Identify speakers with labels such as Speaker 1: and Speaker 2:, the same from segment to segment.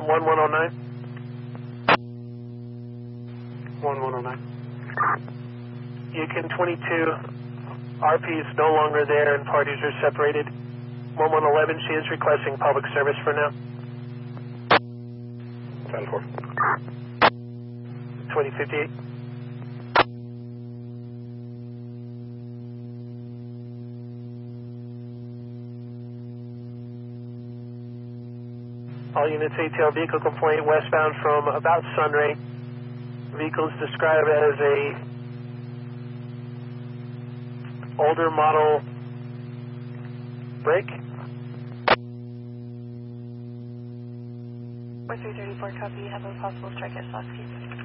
Speaker 1: 1109. 1109. Yukon 22, RP is no longer there and parties are separated. 1111, she is requesting public service for now.
Speaker 2: 10-4.
Speaker 1: 2058. All units ATL vehicle complaint westbound from about Sunray. Vehicle is described as a older model brake.
Speaker 3: 4334, copy. You have a possible strike at Sosky.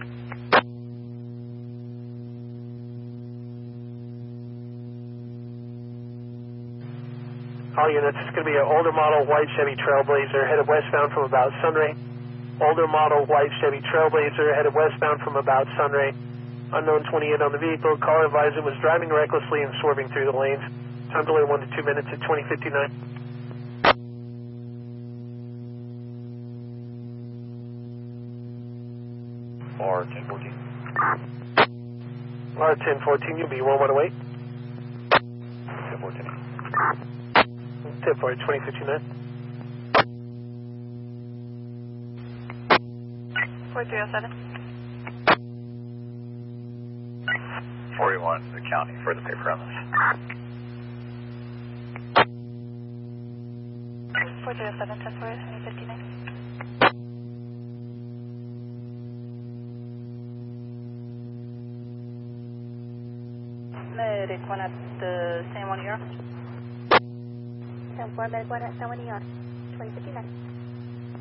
Speaker 1: All units, it's going to be an older model white Chevy Trailblazer headed westbound from about Sunray. Older model white Chevy Trailblazer headed westbound from about Sunray. Unknown 28 on the vehicle. Caller advised it was driving recklessly and swerving through the lanes. Time delay 1 to 2 minutes at 2059.
Speaker 2: R1014.
Speaker 1: R1014, you'll be 1108.
Speaker 2: 1014.
Speaker 1: 10-4, 2059.
Speaker 3: 4307.
Speaker 2: 41, the county for the paper on this.
Speaker 3: 4307, 10-4, 2059. Medic 1 at the San Juan ER.
Speaker 4: 10-4, Medic 1 at San Juan ER. 2059.